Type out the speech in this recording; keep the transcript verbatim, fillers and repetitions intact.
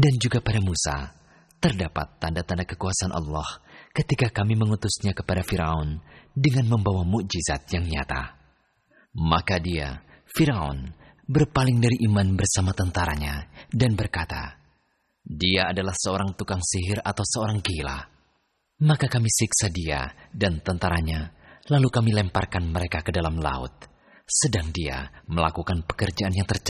Dan juga pada Musa, terdapat tanda-tanda kekuasaan Allah ketika kami mengutusnya kepada Firaun dengan membawa mukjizat yang nyata. Maka dia, Firaun, berpaling dari iman bersama tentaranya dan berkata, dia adalah seorang tukang sihir atau seorang gila. Maka kami siksa dia dan tentaranya, lalu kami lemparkan mereka ke dalam laut, sedang dia melakukan pekerjaan yang tercela.